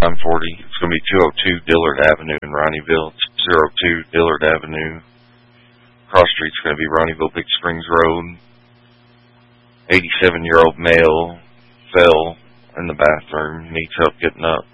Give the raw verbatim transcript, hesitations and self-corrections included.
nine forty. It's going to be two oh two Dillard Avenue in Ronnieville. It's oh two Dillard Avenue. Cross street's going to be Ronnieville, Big Springs Road. eighty-seven-year-old male fell in the bathroom. Needs help getting up.